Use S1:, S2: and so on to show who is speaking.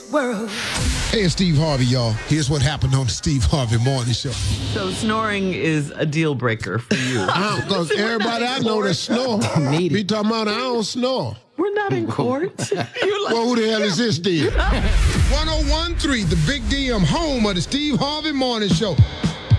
S1: world.
S2: Hey, it's Steve Harvey, y'all. Here's what happened on the Steve Harvey Morning Show.
S3: So snoring is a deal breaker for you.
S2: Because everybody I know that snore, be talking about I don't snore.
S3: We're not in court.
S2: Well, who the hell is this then? 1013, the Big DM, home of the Steve Harvey Morning Show.